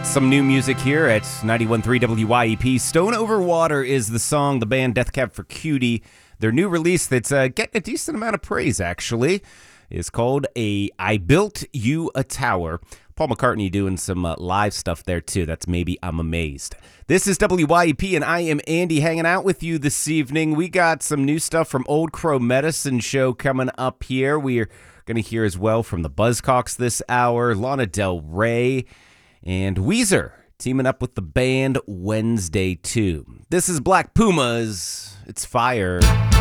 Some new music here at 91.3 WYEP. Stone Over Water is the song, the band Death Cab for Cutie. Their new release that's getting a decent amount of praise, actually, is called I Built You a Tower. Paul McCartney doing some live stuff there, too. That's Maybe I'm Amazed. This is WYEP, and I am Andy hanging out with you this evening. We got some new stuff from Old Crow Medicine Show coming up here. We're going to hear as well from the Buzzcocks this hour, Lana Del Rey, and Weezer teaming up with the band Wednesday 2. This is Black Pumas. It's Fire.